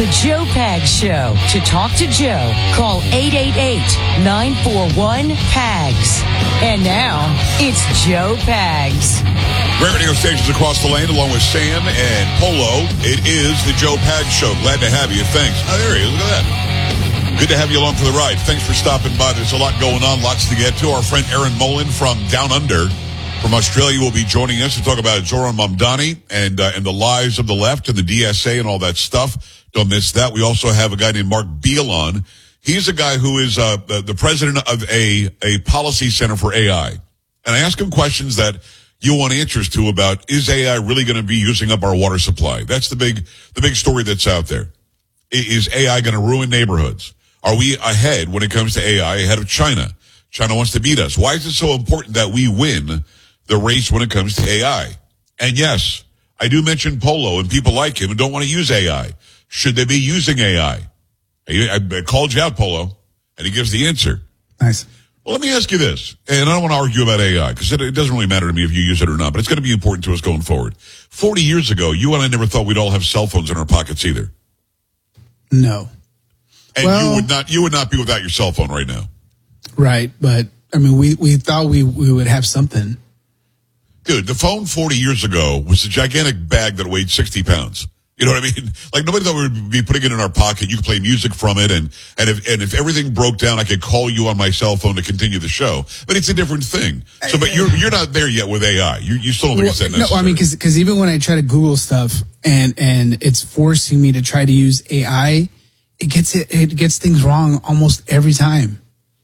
The Joe Pags Show. To talk to Joe, call 888-941-PAGS. And now, it's Joe Pags. Great radio stations across the land, along with Sam and Polo. It is the Joe Pags Show. Glad to have you. Thanks. Oh, there he is. Look at that. Good to have you along for the ride. Thanks for stopping by. There's a lot going on, lots to get to. Our friend Aaron Mullen from Down Under, from Australia, will be joining us to talk about Zohran Mamdani and the lies of the left and the DSA and all that stuff. Don't miss that. We also have a guy named Mark Beal on. He's a guy who is the president of a policy center for AI. And I ask him questions that you want answers to about, is AI really going to be using up our water supply? That's the big story that's out there. Is AI going to ruin neighborhoods? Are we ahead when it comes to AI, ahead of China? China wants to beat us. Why is it so important that we win the race when it comes to AI? And yes, I do mention Polo and people like him who don't want to use AI. Should they be using AI? I called you out, Polo, and he gives the answer. Nice. Well, let me ask you this, and I don't want to argue about AI, because it doesn't really matter to me if you use it or not, but it's going to be important to us going forward. 40 years ago, you and I never thought we'd all have cell phones in our pockets either. No. And you would not be without your cell phone right now. Right, but, I mean, we thought we would have something. Dude, the phone 40 years ago was a gigantic bag that weighed 60 pounds. You know what I mean? Like, nobody thought we would be putting it in our pocket. You could play music from it, and if everything broke down, I could call you on my cell phone to continue the show. But it's a different thing. So, but you're not there yet with AI. You still don't think it's that necessary. No, I mean, because even when I try to Google stuff and it's forcing me to try to use AI, it gets things wrong almost every time.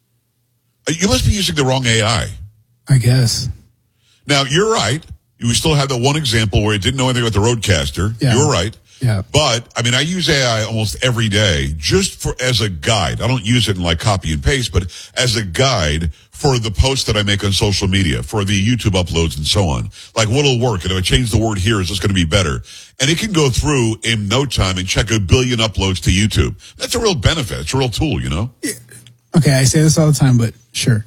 You must be using the wrong AI. I guess. Now, you're right. We still have the one example where it didn't know anything about the Roadcaster. Yeah. You're right. Yeah. But, I mean, I use AI almost every day just as a guide. I don't use it in like copy and paste, but as a guide for the posts that I make on social media, for the YouTube uploads and so on. Like, what'll work? And if I change the word here, is this going to be better? And it can go through in no time and check 1 billion uploads to YouTube. That's a real benefit. It's a real tool, you know? Yeah. Okay, I say this all the time, but sure.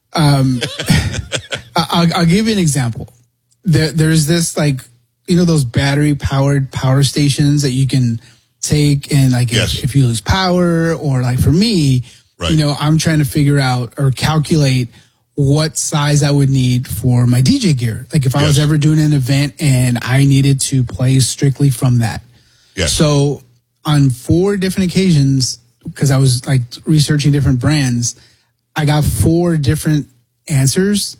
I'll give you an example. There's this, like, you know, those battery powered power stations that you can take and, like, yes. if you lose power, or like for me, right. You know, I'm trying to figure out or calculate what size I would need for my DJ gear. Like if I was ever doing an event and I needed to play strictly from that. Yes. So on 4 different occasions, because I was like researching different brands, I got 4 different answers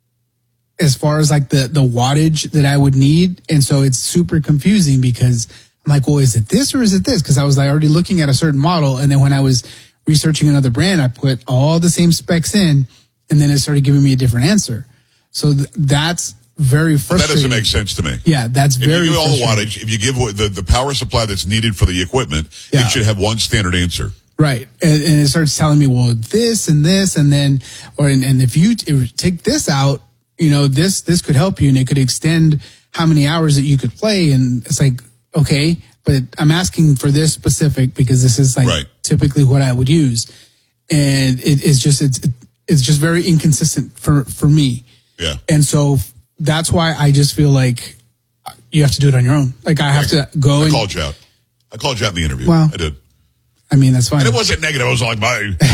as far as like the wattage that I would need. And so it's super confusing because I'm like, well, is it this or is it this? Because I was like already looking at a certain model. And then when I was researching another brand, I put all the same specs in, and then it started giving me a different answer. So that's very frustrating. That doesn't make sense to me. Yeah, that's very frustrating. If you give all the frustrating. wattage, if you give the power supply that's needed for the equipment, it should have one standard answer. Right. And it starts telling me, well, this and this, and then, and if you take this out, you know, this could help you, and it could extend how many hours that you could play. And it's like, okay, but I'm asking for this specific because this is like typically what I would use. And it's just very inconsistent for me. Yeah. And so that's why I just feel like you have to do it on your own. Like I have to go. I called you out in the interview. Well, I did. I mean, that's fine. And it wasn't negative. I was like,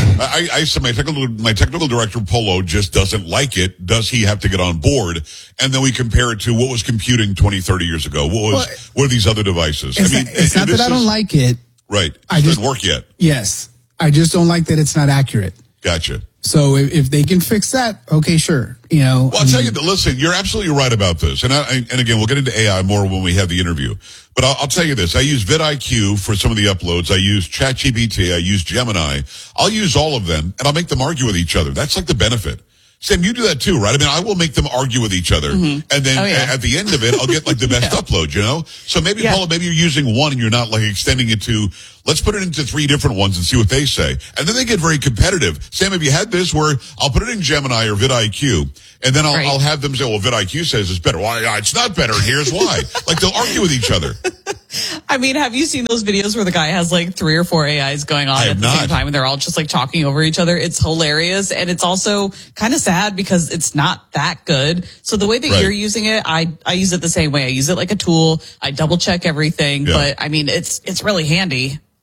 I said my technical director, Polo, just doesn't like it. Does he have to get on board? And then we compare it to what was computing 20, 30 years ago. What are these other devices? It's not that I don't like it. Right. It doesn't work yet. Yes. I just don't like that it's not accurate. Gotcha. So if they can fix that, okay, sure. You know. Well, I'll tell you, listen, you're absolutely right about this. And again, we'll get into AI more when we have the interview. But I'll tell you this. I use vidIQ for some of the uploads. I use ChatGPT. I use Gemini. I'll use all of them, and I'll make them argue with each other. That's like the benefit. Sam, you do that too, right? I mean, I will make them argue with each other. Mm-hmm. And then at the end of it, I'll get like the best upload, you know? So maybe, Paula, maybe you're using one and you're not like extending it to, let's put it into 3 different ones and see what they say. And then they get very competitive. Sam, have you had this where I'll put it in Gemini or vidIQ, and then I'll have them say, well, vidIQ says it's better. Well, it's not better, and here's why. Like they'll argue with each other. I mean, have you seen those videos where the guy has like 3 or 4 AIs going on at the same time and they're all just like talking over each other? It's hilarious. And it's also kind of sad because it's not that good. So the way that you're using it, I use it the same way. I use it like a tool. I double check everything, but I mean, it's really handy.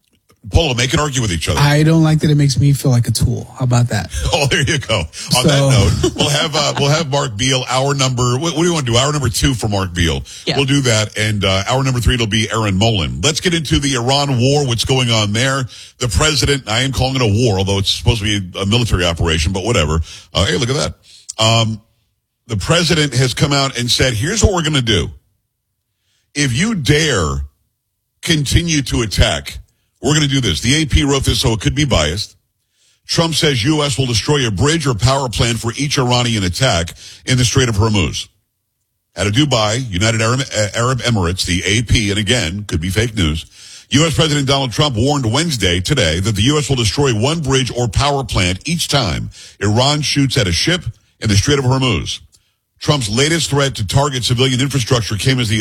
Polo, make an argue with each other. I don't like that it makes me feel like a tool. How about that? Oh, there you go. On that note, we'll have Mark Beal, hour number, what do you want to do? Hour number 2 for Mark Beal. Yeah. We'll do that. And hour number 3, it'll be Aaron Mullen. Let's get into the Iran war, what's going on there. The president, I am calling it a war, although it's supposed to be a military operation, but whatever. Hey, look at that. The president has come out and said, here's what we're going to do. If you dare continue to attack, we're going to do this. The AP wrote this, so it could be biased. Trump says U.S. will destroy a bridge or power plant for each Iranian attack in the Strait of Hormuz. Out of Dubai, United Arab Emirates, the AP, and again, could be fake news, U.S. President Donald Trump warned today, that the U.S. will destroy one bridge or power plant each time Iran shoots at a ship in the Strait of Hormuz. Trump's latest threat to target civilian infrastructure came as the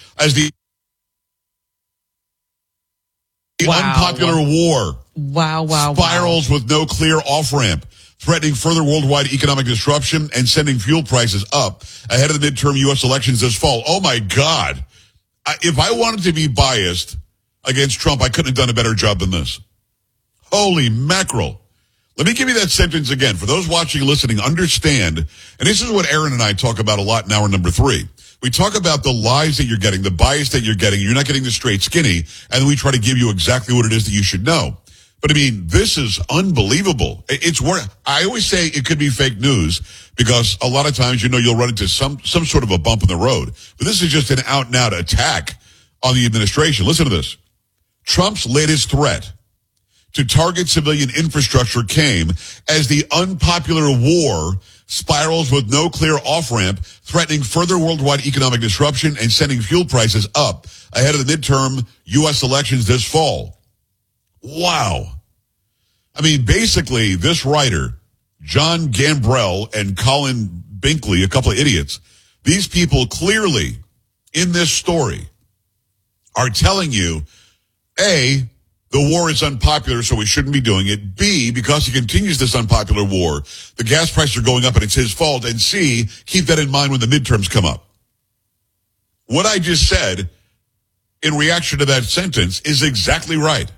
unpopular war spirals with no clear off-ramp, threatening further worldwide economic disruption and sending fuel prices up ahead of the midterm U.S. elections this fall. Oh, my God. If I wanted to be biased against Trump, I couldn't have done a better job than this. Holy mackerel. Let me give you that sentence again. For those watching and listening, understand, and this is what Aaron and I talk about a lot in hour number 3. We talk about the lies that you're getting, the bias that you're getting. You're not getting the straight skinny, and then we try to give you exactly what it is that you should know. But I mean, this is unbelievable. It's I always say it could be fake news because a lot of times, you'll run into some sort of a bump in the road. But this is just an out and out attack on the administration. Listen to this. Trump's latest threat to target civilian infrastructure came as the unpopular war spirals with no clear off-ramp, threatening further worldwide economic disruption and sending fuel prices up ahead of the midterm U.S. elections this fall. Wow. I mean, basically, this writer, John Gambrell and Colin Binkley, a couple of idiots, these people clearly in this story are telling you, A, the war is unpopular, so we shouldn't be doing it. B, because he continues this unpopular war, the gas prices are going up and it's his fault. And C, keep that in mind when the midterms come up. What I just said in reaction to that sentence is exactly right.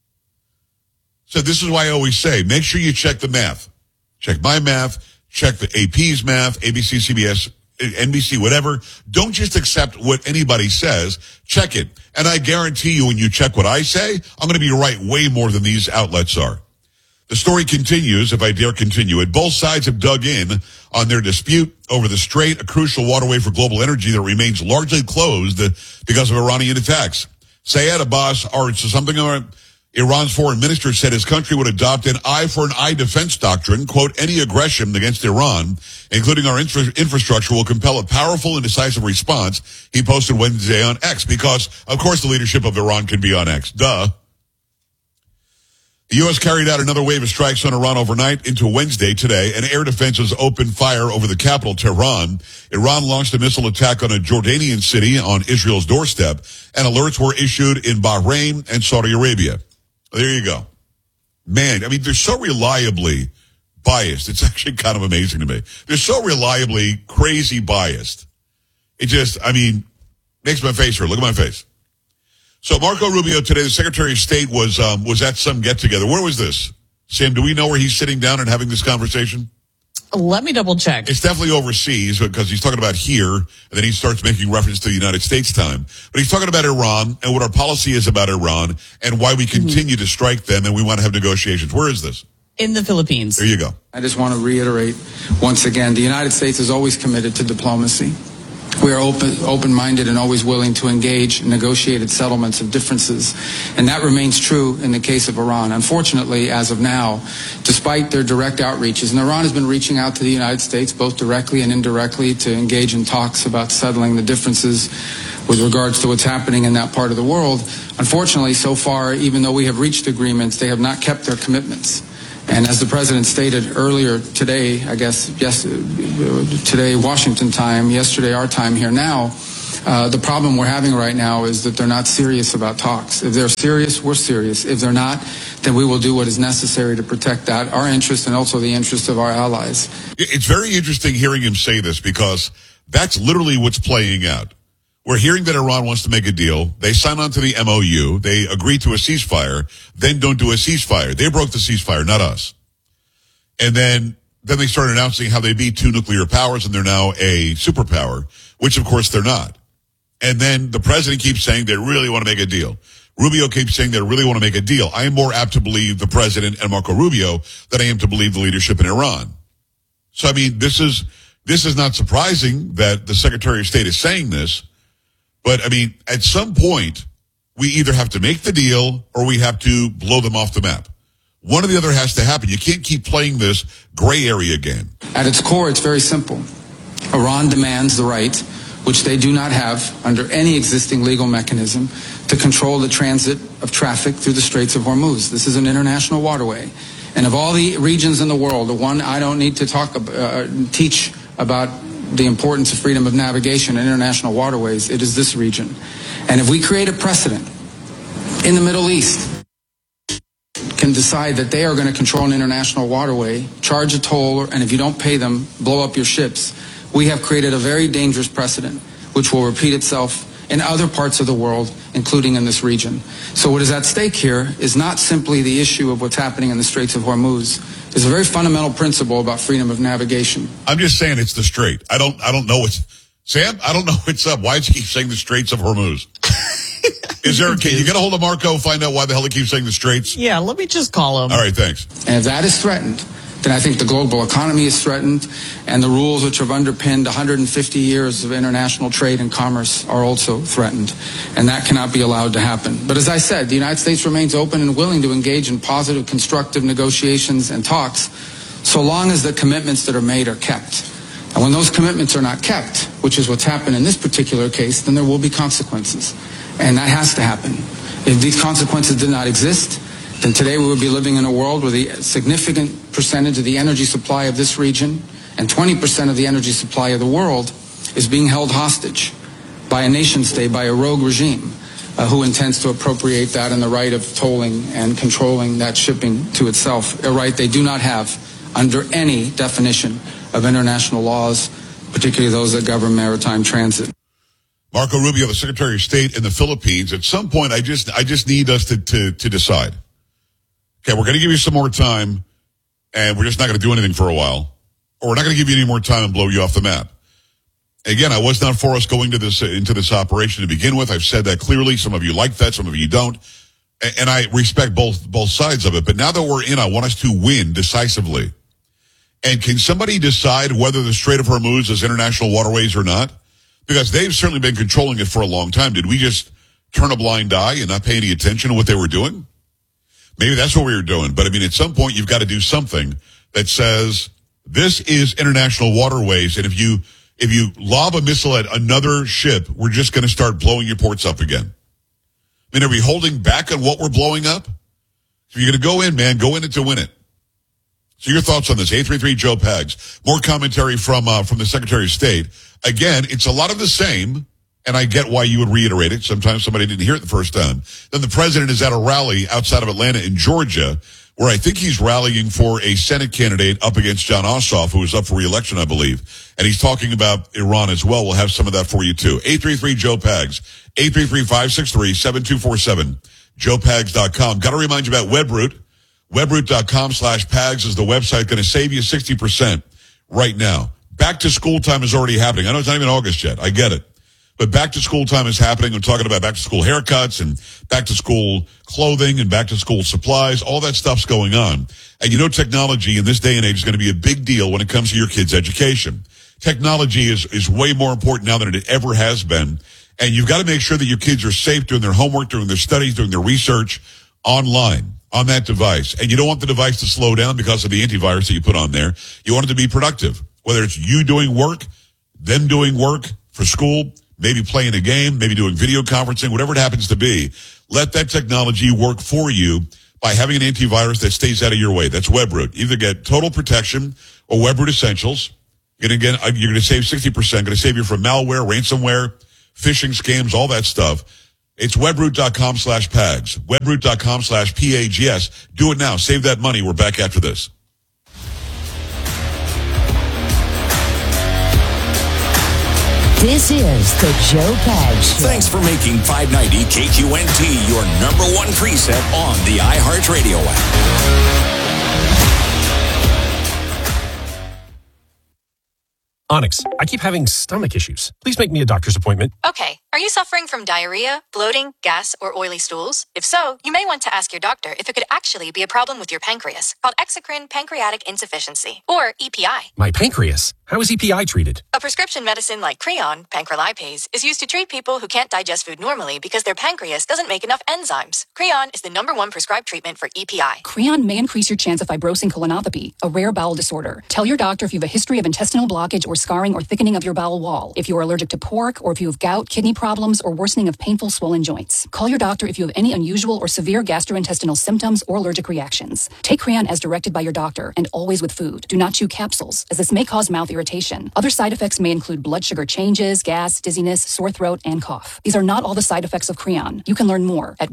So this is why I always say, make sure you check the math. Check my math, check the AP's math, ABC, CBS, NBC, whatever. Don't just accept what anybody says. Check it. And I guarantee you when you check what I say, I'm going to be right way more than these outlets are. The story continues, if I dare continue it. Both sides have dug in on their dispute over the strait, a crucial waterway for global energy that remains largely closed because of Iranian attacks. Sayed Abbas argued something Iran's foreign minister said his country would adopt an eye-for-an-eye defense doctrine. Quote, any aggression against Iran, including our infrastructure, will compel a powerful and decisive response, he posted Wednesday on X, because, of course, the leadership of Iran can be on X. Duh. The U.S. carried out another wave of strikes on Iran overnight into Wednesday today, and air defenses opened fire over the capital, Tehran. Iran launched a missile attack on a Jordanian city on Israel's doorstep, and alerts were issued in Bahrain and Saudi Arabia. There you go. Man, I mean, they're so reliably biased. It's actually kind of amazing to me. They're so reliably crazy biased. It just, I mean, makes my face hurt. Look at my face. So Marco Rubio today, the Secretary of State, was at some get-together. Where was this? Sam, do we know where he's sitting down and having this conversation? Let me double check. It's definitely overseas because he's talking about here, and then he starts making reference to the United States time. But he's talking about Iran and what our policy is about Iran and why we continue to strike them and we want to have negotiations. Where is this? In the Philippines. There you go. I just want to reiterate once again, the United States is always committed to diplomacy. We are open-minded and always willing to engage in negotiated settlements of differences. And that remains true in the case of Iran. Unfortunately, as of now, despite their direct outreaches, and Iran has been reaching out to the United States, both directly and indirectly, to engage in talks about settling the differences with regards to what's happening in that part of the world. Unfortunately, so far, even though we have reached agreements, they have not kept their commitments. And as the president stated earlier today, I guess, today Washington time, yesterday our time here now, the problem we're having right now is that they're not serious about talks. If they're serious, we're serious. If they're not, then we will do what is necessary to protect that, our interest and also the interest of our allies. It's very interesting hearing him say this because that's literally what's playing out. We're hearing that Iran wants to make a deal. They sign on to the MOU. They agree to a ceasefire, then don't do a ceasefire. They broke the ceasefire, not us. And then they started announcing how they beat 2 nuclear powers and they're now a superpower, which of course they're not. And then the president keeps saying they really want to make a deal. Rubio keeps saying they really want to make a deal. I am more apt to believe the president and Marco Rubio than I am to believe the leadership in Iran. So, I mean, this is not surprising that the Secretary of State is saying this. But, I mean, at some point, we either have to make the deal or we have to blow them off the map. One or the other has to happen. You can't keep playing this gray area game. At its core, it's very simple. Iran demands the right, which they do not have under any existing legal mechanism, to control the transit of traffic through the Straits of Hormuz. This is an international waterway. And of all the regions in the world, the one I don't need to teach about the importance of freedom of navigation in international waterways, it is this region. And if we create a precedent in the Middle East, can decide that they are going to control an international waterway, charge a toll, and if you don't pay them, blow up your ships, we have created a very dangerous precedent, which will repeat itself in other parts of the world, including in this region. So what is at stake here is not simply the issue of what's happening in the Straits of Hormuz. It's a very fundamental principle about freedom of navigation. I'm just saying it's the Strait. I don't know what's... Sam, I don't know what's up. Why does he keep saying the Straits of Hormuz? Can you get a hold of Marco, find out why the hell he keeps saying the Straits? Yeah, let me just call him. All right, thanks. And if that is threatened, then I think the global economy is threatened, and the rules which have underpinned 150 years of international trade and commerce are also threatened. And that cannot be allowed to happen. But as I said, the United States remains open and willing to engage in positive, constructive negotiations and talks, so long as the commitments that are made are kept. And when those commitments are not kept, which is what's happened in this particular case, then there will be consequences. And that has to happen. If these consequences did not exist, then today we would be living in a world where the significant percentage of the energy supply of this region and 20% of the energy supply of the world is being held hostage by a nation state, by a rogue regime who intends to appropriate that and the right of tolling and controlling that shipping to itself, a right they do not have under any definition of international laws, particularly those that govern maritime transit. Marco Rubio, the Secretary of State in the Philippines. At some point, I just need us to decide. Okay, we're going to give you some more time, and we're just not going to do anything for a while. Or we're not going to give you any more time and blow you off the map. Again, I was not for us going into this operation to begin with. I've said that clearly. Some of you like that, some of you don't. And I respect both sides of it. But now that we're in, I want us to win decisively. And can somebody decide whether the Strait of Hormuz is international waterways or not? Because they've certainly been controlling it for a long time. Did we just turn a blind eye and not pay any attention to what they were doing? Maybe that's what we were doing. But I mean, at some point, you've got to do something that says this is international waterways. And if you lob a missile at another ship, we're just going to start blowing your ports up again. I mean, are we holding back on what we're blowing up? If you're going to go in, man, go in it to win it. So your thoughts on this? 833 Joe Pags. More commentary from the Secretary of State. Again, it's a lot of the same, and I get why you would reiterate it. Sometimes somebody didn't hear it the first time. Then the president is at a rally outside of Atlanta in Georgia, where I think he's rallying for a Senate candidate up against Jon Ossoff, who is up for re-election, I believe. And he's talking about Iran as well. We'll have some of that for you, too. 833 Joe Pags. 833-563-7247. JoePags.com. Got to remind you about Webroot. Webroot.com/Pags is the website, going to save you 60% right now. Back to school time is already happening. I know it's not even August yet. I get it. But back to school time is happening. I'm talking about back to school haircuts and back to school clothing and back to school supplies. All that stuff's going on. And you know, technology in this day and age is going to be a big deal when it comes to your kids' education. Technology is way more important now than it ever has been. And you've got to make sure that your kids are safe doing their homework, doing their studies, doing their research online on that device. And you don't want the device to slow down because of the antivirus that you put on there. You want it to be productive. Whether it's you doing work, them doing work for school, maybe playing a game, maybe doing video conferencing, whatever it happens to be, let that technology work for you by having an antivirus that stays out of your way. That's Webroot. Either get Total Protection or Webroot Essentials. You're going to save 60%. Going to save you from malware, ransomware, phishing scams, all that stuff. It's Webroot.com/Pags. Webroot.com/PAGS. Do it now. Save that money. We're back after this. This is the Joe Pags Show. Thanks for making 590 KQNT your number one preset on the iHeartRadio app. Onyx, I keep having stomach issues. Please make me a doctor's appointment. Okay. Are you suffering from diarrhea, bloating, gas, or oily stools? If so, you may want to ask your doctor if it could actually be a problem with your pancreas, called exocrine pancreatic insufficiency, or EPI. My pancreas? How is EPI treated? A prescription medicine like Creon, pancrelipase, is used to treat people who can't digest food normally because their pancreas doesn't make enough enzymes. Creon is the #1 prescribed treatment for EPI. Creon may increase your chance of fibrosing colonopathy, a rare bowel disorder. Tell your doctor if you have a history of intestinal blockage or scarring or thickening of your bowel wall, if you are allergic to pork, or if you have gout, kidney problems, or worsening of painful swollen joints. Call your doctor if you have any unusual or severe gastrointestinal symptoms or allergic reactions. Take Creon as directed by your doctor and always with food. Do not chew capsules, as this may cause mouth irritation. Other side effects may include blood sugar changes, gas, dizziness, sore throat, and cough. These are not all the side effects of Creon. You can learn more at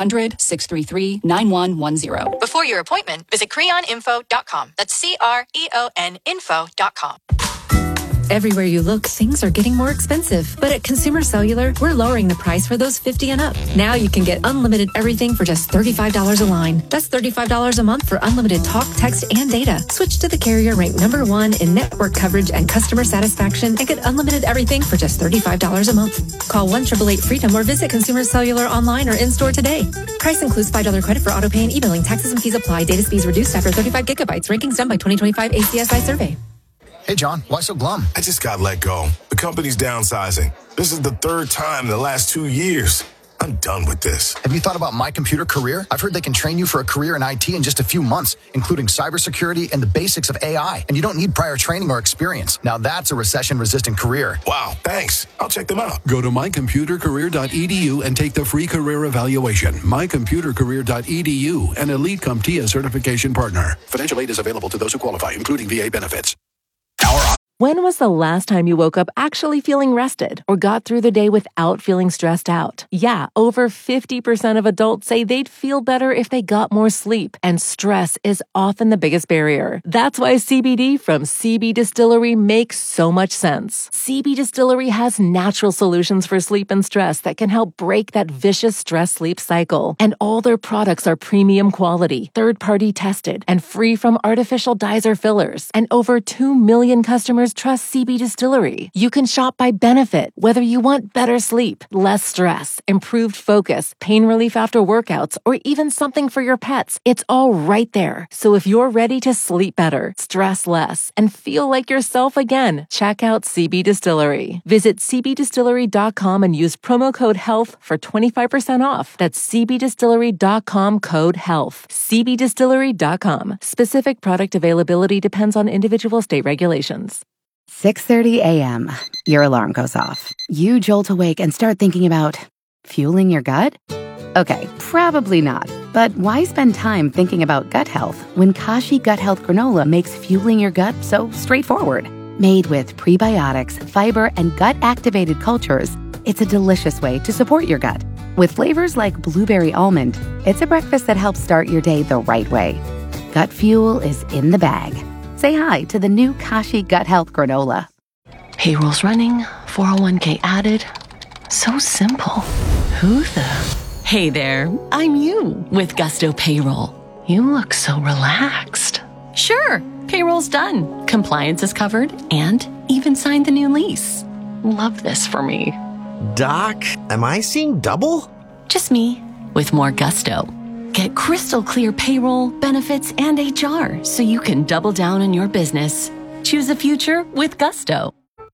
1-800-633-9110. Before your appointment, visit creoninfo.com. That's CREON info.com. Everywhere you look, things are getting more expensive. But at Consumer Cellular, we're lowering the price for those 50 and up. Now you can get unlimited everything for just $35 a line. That's $35 a month for unlimited talk, text, and data. Switch to the carrier ranked #1 in network coverage and customer satisfaction and get unlimited everything for just $35 a month. Call 1-888-FREEDOM or visit Consumer Cellular online or in-store today. Price includes $5 credit for auto pay and e-billing. Taxes and fees apply. Data speeds reduced after 35 gigabytes. Rankings done by 2025 ACSI survey. Hey, John, why so glum? I just got let go. The company's downsizing. This is the third time in the last 2 years. I'm done with this. Have you thought about My Computer Career? I've heard they can train you for a career in IT in just a few months, including cybersecurity and the basics of AI. And you don't need prior training or experience. Now that's a recession-resistant career. Wow, thanks. I'll check them out. Go to mycomputercareer.edu and take the free career evaluation. mycomputercareer.edu, an Elite CompTIA certification partner. Financial aid is available to those who qualify, including VA benefits. When was the last time you woke up actually feeling rested or got through the day without feeling stressed out? Yeah, over 50% of adults say they'd feel better if they got more sleep, and stress is often the biggest barrier. That's why CBD from CB Distillery makes so much sense. CB Distillery has natural solutions for sleep and stress that can help break that vicious stress-sleep cycle. And all their products are premium quality, third-party tested, and free from artificial dyes or fillers. And over 2 million customers trust CB Distillery. You can shop by benefit, whether you want better sleep, less stress, improved focus, pain relief after workouts, or even something for your pets. It's all right there. So if you're ready to sleep better, stress less, and feel like yourself again, check out CB Distillery. Visit cbdistillery.com and use promo code HEALTH for 25% off. That's cbdistillery.com code HEALTH. cbdistillery.com. Specific product availability depends on individual state regulations. 6:30 a.m. Your alarm goes off. You jolt awake and start thinking about fueling your gut? Okay, probably not. But why spend time thinking about gut health when Kashi Gut Health Granola makes fueling your gut so straightforward? Made with prebiotics, fiber, and gut-activated cultures, it's a delicious way to support your gut. With flavors like blueberry almond, it's a breakfast that helps start your day the right way. Gut fuel is in the bag. Say hi to the new Kashi Gut Health Granola. Payroll's running, 401k added. So simple. Who the? Hey there, I'm you with Gusto Payroll. You look so relaxed. Sure, payroll's done. Compliance is covered and even signed the new lease. Love this for me. Doc, am I seeing double? Just me with more gusto. Get crystal clear payroll, benefits, and HR so you can double down on your business. Choose a future with Gusto.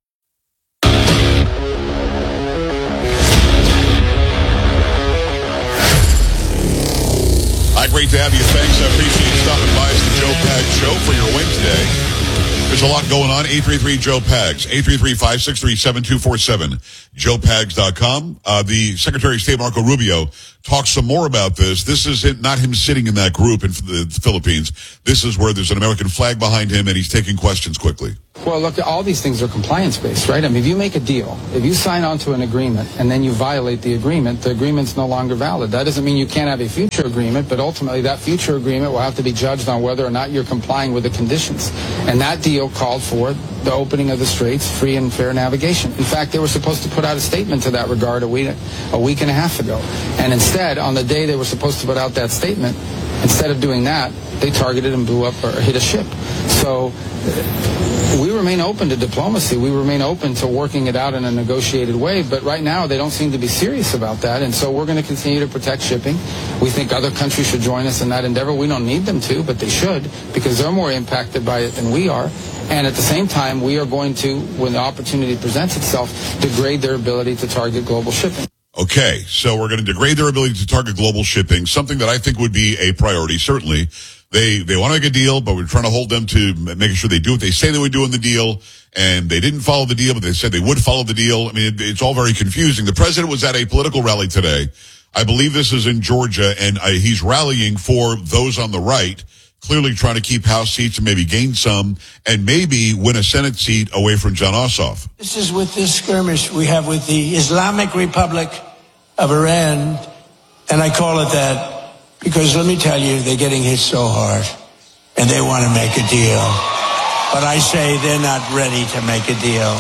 Hi, great to have you. Thanks. I appreciate you stopping by. It's the Joe Pags Show for your Wednesday. There's a lot going on. 833-JOE-PAGS. 833-563-7247. JoePags.com. The Secretary of State, Marco Rubio, talks some more about this. This is not him sitting in that group in the Philippines. This is where there's an American flag behind him, and he's taking questions quickly. Well, look, all these things are compliance-based, right? I mean, if you make a deal, if you sign on to an agreement and then you violate the agreement's no longer valid. That doesn't mean you can't have a future agreement, but ultimately that future agreement will have to be judged on whether or not you're complying with the conditions. And that deal called for the opening of the straits, free and fair navigation. In fact, they were supposed to put out a statement to that regard a week and a half ago. And instead, on the day they were supposed to put out that statement, instead of doing that, they targeted and blew up or hit a ship. So we remain open to diplomacy. We remain open to working it out in a negotiated way. But right now, they don't seem to be serious about that. And so we're going to continue to protect shipping. We think other countries should join us in that endeavor. We don't need them to, but they should, because they're more impacted by it than we are. And at the same time, we are going to, when the opportunity presents itself, degrade their ability to target global shipping. Okay, so we're going to degrade their ability to target global shipping, something that I think would be a priority, certainly. They want to make a deal, but we're trying to hold them to making sure they do what they say they would do in the deal, and they didn't follow the deal, but they said they would follow the deal. I mean, it's all very confusing. The president was at a political rally today. I believe this is in Georgia, and he's rallying for those on the right, clearly trying to keep House seats and maybe gain some, and maybe win a Senate seat away from Jon Ossoff. This is with this skirmish we have with the Islamic Republic of Iran, and I call it that because, let me tell you, they're getting hit so hard, and they want to make a deal. But I say they're not ready to make a deal.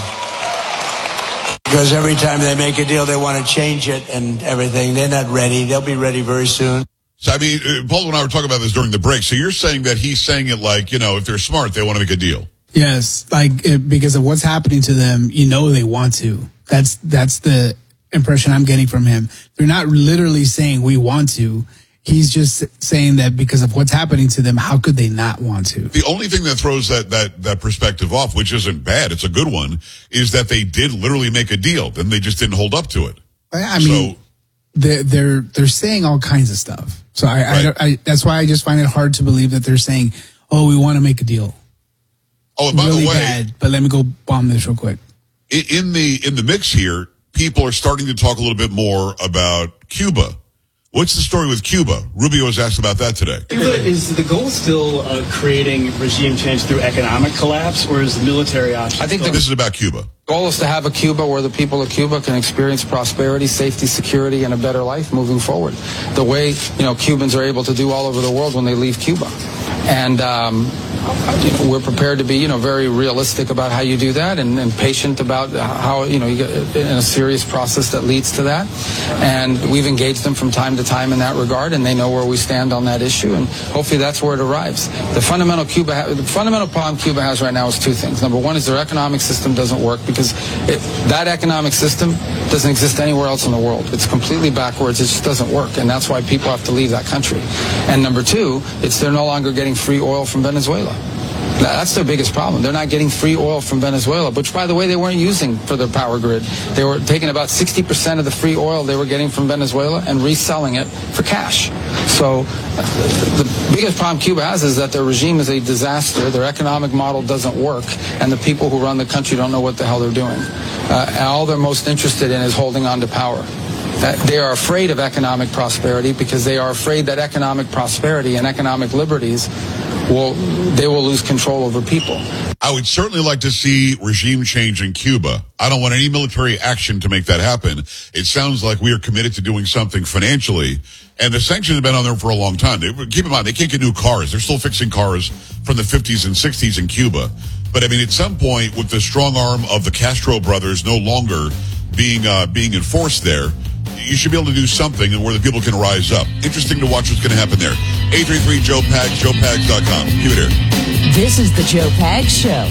Because every time they make a deal, they want to change it and everything. They're not ready. They'll be ready very soon. So, I mean, Paul and I were talking about this during the break. So you're saying that he's saying it like, if they're smart, they want to make a deal. Yes, because of what's happening to them, they want to. That's the impression I'm getting from him. They're not literally saying we want to. He's just saying that because of what's happening to them, how could they not want to? The only thing that throws that perspective off, which isn't bad, it's a good one, is that they did literally make a deal. Then they just didn't hold up to it. I mean, they're saying all kinds of stuff. So I that's why I just find it hard to believe that they're saying, "Oh, we want to make a deal." Oh, and by really the way, bad, but let me go bomb this real quick. In the mix here, people are starting to talk a little bit more about Cuba. What's the story with Cuba? Rubio was asked about that today. Cuba, is the goal still creating regime change through economic collapse, or is the military option? I think this is about Cuba. The goal is to have a Cuba where the people of Cuba can experience prosperity, safety, security, and a better life moving forward. The way, Cubans are able to do all over the world when they leave Cuba. And we're prepared to be, very realistic about how you do that and patient about how, you get in a serious process that leads to that. And we've engaged them from time to time in that regard, and they know where we stand on that issue, and hopefully that's where it arrives. The fundamental problem Cuba has right now is two things. Number one is their economic system doesn't work because that economic system doesn't exist anywhere else in the world. It's completely backwards. It just doesn't work, and that's why people have to leave that country. And number two, they're no longer getting free oil from Venezuela. That's their biggest problem. They're not getting free oil from Venezuela, which, by the way, they weren't using for their power grid. They were taking about 60% of the free oil they were getting from Venezuela and reselling it for cash. So the biggest problem Cuba has is that their regime is a disaster, their economic model doesn't work, and the people who run the country don't know what the hell they're doing. And all they're most interested in is holding on to power. They are afraid of economic prosperity because they are afraid that economic prosperity and economic liberties will lose control over people. I would certainly like to see regime change in Cuba. I don't want any military action to make that happen. It sounds like we are committed to doing something financially, and the sanctions have been on there for a long time. Keep in mind, they can't get new cars. They're still fixing cars from the 50s and 60s in Cuba. But I mean, at some point, with the strong arm of the Castro brothers no longer being enforced there, you should be able to do something and where the people can rise up. Interesting to watch what's going to happen there. 833-JOE-PAG, JoePags.com. Keep it here. This is the Joe Pags Show.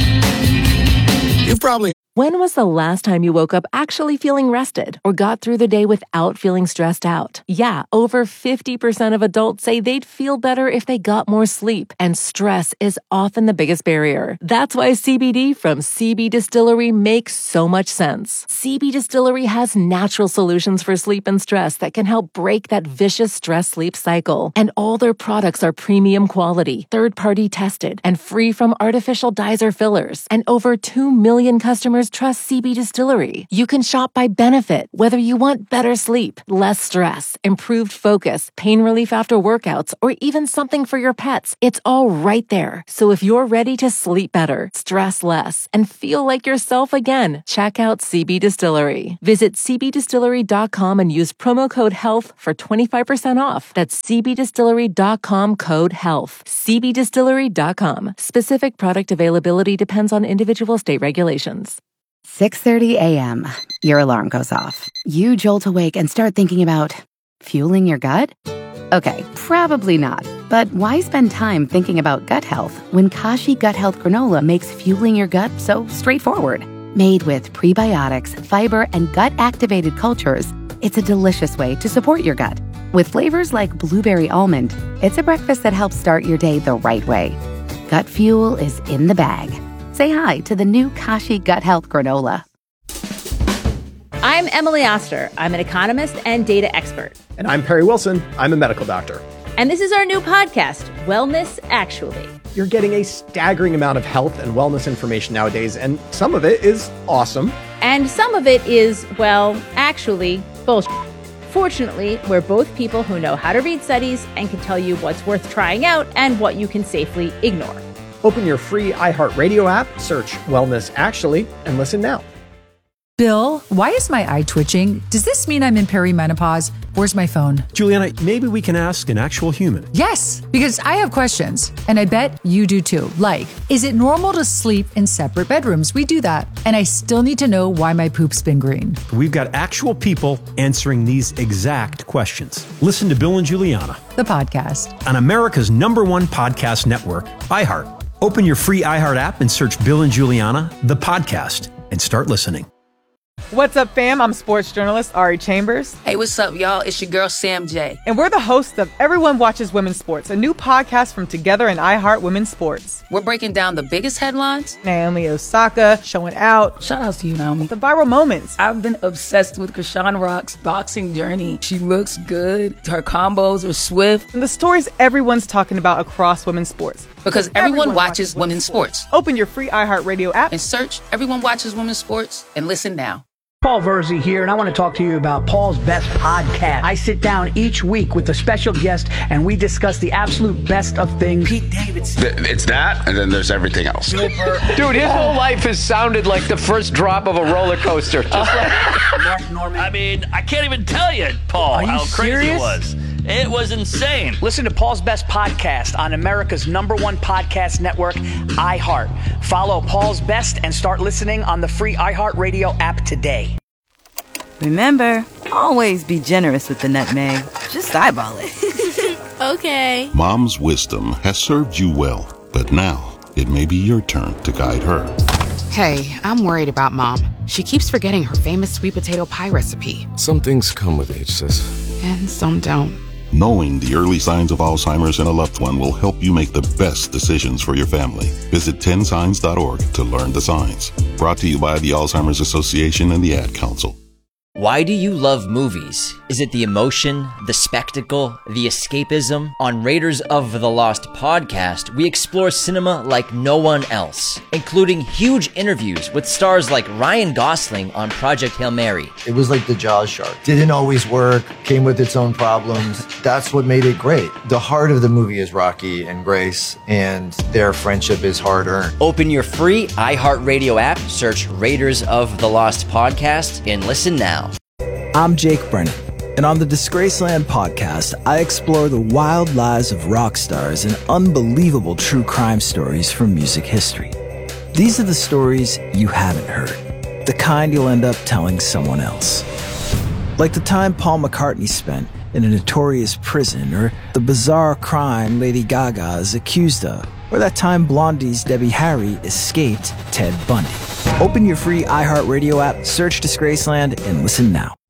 You've probably... When was the last time you woke up actually feeling rested or got through the day without feeling stressed out? Yeah, over 50% of adults say they'd feel better if they got more sleep, and stress is often the biggest barrier. That's why CBD from CB Distillery makes so much sense. CB Distillery has natural solutions for sleep and stress that can help break that vicious stress-sleep cycle. And all their products are premium quality, third-party tested, and free from artificial dyes or fillers. And over 2 million customers customers trust CB Distillery. You can shop by benefit, whether you want better sleep, less stress, improved focus, pain relief after workouts, or even something for your pets. It's all right there. So if you're ready to sleep better, stress less, and feel like yourself again, check out CB Distillery. Visit cbdistillery.com and use promo code HEALTH for 25% off. That's cbdistillery.com code HEALTH. cbdistillery.com. Specific product availability depends on individual state regulations. 6:30 a.m. Your alarm goes off. You jolt awake and start thinking about fueling your gut? Okay, probably not. But why spend time thinking about gut health when Kashi Gut Health Granola makes fueling your gut so straightforward? Made with prebiotics, fiber, and gut-activated cultures, it's a delicious way to support your gut. With flavors like blueberry almond, it's a breakfast that helps start your day the right way. Gut fuel is in the bag. Say hi to the new Kashi Gut Health Granola. I'm Emily Oster. I'm an economist and data expert. And I'm Perry Wilson. I'm a medical doctor. And this is our new podcast, Wellness Actually. You're getting a staggering amount of health and wellness information nowadays, and some of it is awesome. And some of it is, well, actually, bullshit. Fortunately, we're both people who know how to read studies and can tell you what's worth trying out and what you can safely ignore. Open your free iHeartRadio app, search Wellness Actually, and listen now. Bill, why is my eye twitching? Does this mean I'm in perimenopause? Where's my phone? Juliana, maybe we can ask an actual human. Yes, because I have questions, and I bet you do too. Like, is it normal to sleep in separate bedrooms? We do that. And I still need to know why my poop's been green. We've got actual people answering these exact questions. Listen to Bill and Juliana, the podcast, on America's #1 podcast network, iHeart. Open your free iHeart app and search Bill and Juliana, the podcast, and start listening. What's up, fam? I'm sports journalist Ari Chambers. Hey, what's up, y'all? It's your girl, Sam J. And we're the hosts of Everyone Watches Women's Sports, a new podcast from Together and iHeart Women's Sports. We're breaking down the biggest headlines. Naomi Osaka showing out. Shout out to you, Naomi. The viral moments. I've been obsessed with Krishan Rock's boxing journey. She looks good. Her combos are swift. And the stories everyone's talking about across women's sports. Because everyone watches women's sports. Open your free iHeartRadio app and search Everyone Watches Women's Sports and listen now. Paul Verzi here, and I want to talk to you about Paul's Best Podcast. I sit down each week with a special guest, and we discuss the absolute best of things. Pete Davidson. It's that, and then there's everything else. Dude, his whole life has sounded like the first drop of a roller coaster. Just like Mark Norman. I mean, I can't even tell you, Paul, how crazy it was. It was insane. Listen to Paul's Best Podcast on America's #1 podcast network, iHeart. Follow Paul's Best and start listening on the free iHeartRadio app today. Remember, always be generous with the nutmeg. Just eyeball it. Okay. Mom's wisdom has served you well, but now it may be your turn to guide her. Hey, I'm worried about Mom. She keeps forgetting her famous sweet potato pie recipe. Some things come with age, sis. And some don't. Knowing the early signs of Alzheimer's in a loved one will help you make the best decisions for your family. Visit 10signs.org to learn the signs. Brought to you by the Alzheimer's Association and the Ad Council. Why do you love movies? Is it the emotion, the spectacle, the escapism? On Raiders of the Lost podcast, we explore cinema like no one else, including huge interviews with stars like Ryan Gosling on Project Hail Mary. It was like the Jaws shark. Didn't always work, came with its own problems. That's what made it great. The heart of the movie is Rocky and Grace, and their friendship is hard-earned. Open your free iHeartRadio app, search Raiders of the Lost podcast, and listen now. I'm Jake Brennan, and on the Disgraceland podcast, I explore the wild lives of rock stars and unbelievable true crime stories from music history. These are the stories you haven't heard, the kind you'll end up telling someone else. Like the time Paul McCartney spent in a notorious prison, or the bizarre crime Lady Gaga is accused of, or that time Blondie's Debbie Harry escaped Ted Bundy. Open your free iHeartRadio app, search Disgraceland, and listen now.